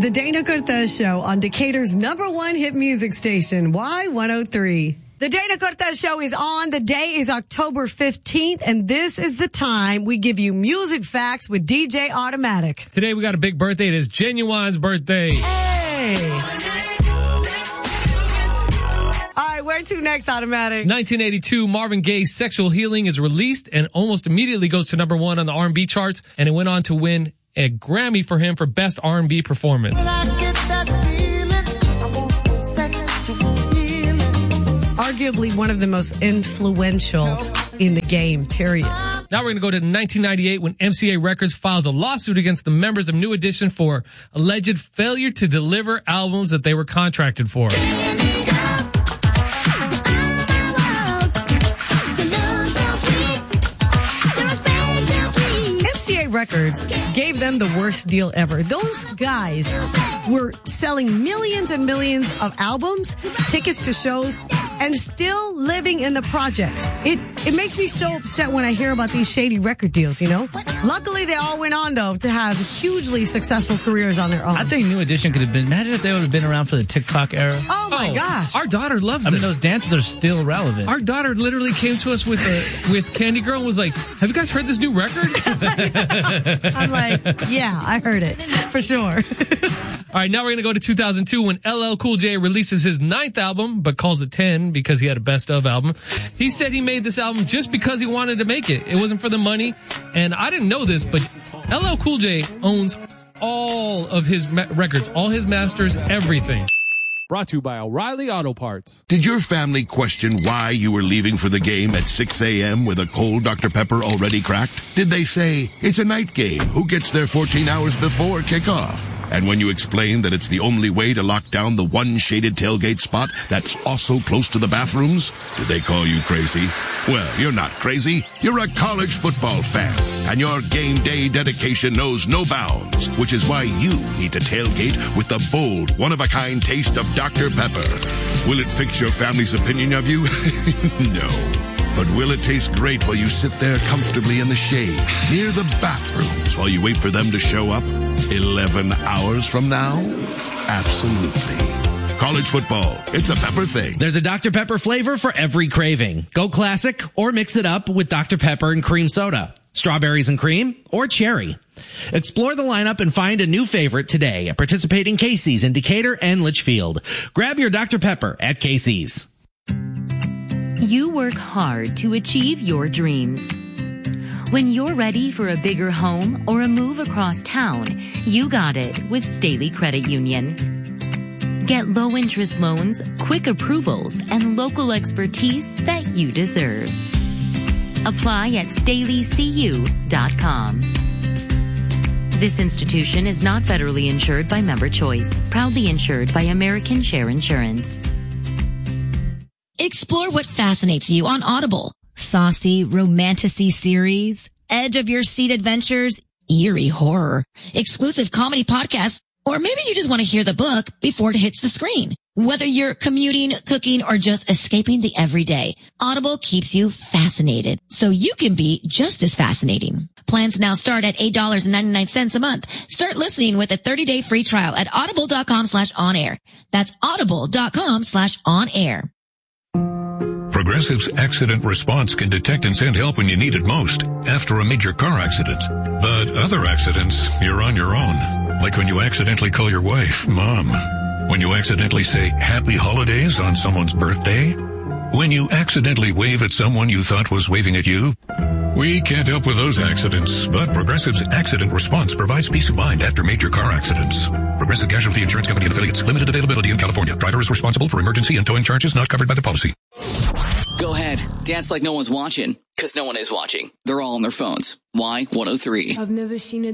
The Dana Cortez Show on Decatur's #1 hit music station, Y103. The Dana Cortez Show is on. The day is October 15th, and this is the time we give you music facts with DJ Automatic. Today we got a big birthday. It is Genuine's birthday. Hey! All right, where to next, Automatic? 1982, Marvin Gaye's Sexual Healing is released and almost immediately goes to #1 on the R&B charts, and it went on to win a Grammy for him for Best R&B Performance. Arguably one of the most influential in the game, period. Now we're going to go to 1998 when MCA Records files a lawsuit against the members of New Edition for alleged failure to deliver albums that they were contracted for. MCA Records gave them the worst deal ever. Those guys were selling millions and millions of albums, tickets to shows, and still living in the projects. It makes me so upset when I hear about these shady record deals, you know? Luckily, they all went on, though, to have hugely successful careers on their own. I think New Edition could have been, imagine if they would have been around for the TikTok era. Oh my gosh. Our daughter loves them. I mean, those dances are still relevant. Our daughter literally came to us with Candy Girl and was like, have you guys heard this new record? I'm like, yeah, I heard it, for sure. All right, now we're going to go to 2002 when LL Cool J releases his 9th album, but calls it 10 because he had a best of album. He said he made this album just because he wanted to make it. It wasn't for the money. And I didn't know this, but LL Cool J owns all of his records, all his masters, everything. Brought to you by O'Reilly Auto Parts. Did your family question why you were leaving for the game at 6 a.m. with a cold Dr. Pepper already cracked? Did they say, it's a night game, who gets there 14 hours before kickoff? And when you explained that it's the only way to lock down the one shaded tailgate spot that's also close to the bathrooms, did they call you crazy? Well, you're not crazy. You're a college football fan. And your game day dedication knows no bounds, which is why you need to tailgate with the bold, one-of-a-kind taste of Dr. Pepper. Will it fix your family's opinion of you? No. But will it taste great while you sit there comfortably in the shade, near the bathrooms, while you wait for them to show up 11 hours from now? Absolutely. College football, it's a Pepper thing. There's a Dr. Pepper flavor for every craving. Go classic or mix it up with Dr. Pepper and cream soda, strawberries and cream, or cherry. Explore the lineup and find a new favorite today at participating Casey's in Decatur and Litchfield. Grab your Dr. Pepper at Casey's. You work hard to achieve your dreams. When you're ready for a bigger home or a move across town, you got it with Staley Credit Union. Get low-interest loans, quick approvals, and local expertise that you deserve. Apply at StaleyCU.com. This institution is not federally insured by Member Choice, proudly insured by American Share Insurance. Explore what fascinates you on Audible. Saucy, romantic-y series, edge of your seat adventures, eerie horror, exclusive comedy podcasts, or maybe you just want to hear the book before it hits the screen. Whether you're commuting, cooking, or just escaping the everyday, Audible keeps you fascinated so you can be just as fascinating. Plans now start at $8.99 a month. Start listening with a 30-day free trial at audible.com/onair. That's audible.com/onair. Progressive's accident response can detect and send help when you need it most after a major car accident. But other accidents, you're on your own. Like when you accidentally call your wife Mom. When you accidentally say Happy Holidays on someone's birthday. When you accidentally wave at someone you thought was waving at you. We can't help with those accidents, but Progressive's accident response provides peace of mind after major car accidents. Progressive Casualty Insurance Company and Affiliates. Limited availability in California. Driver is responsible for emergency and towing charges not covered by the policy. Go ahead. Dance like no one's watching. Because no one is watching. They're all on their phones. Y103. I've never seen a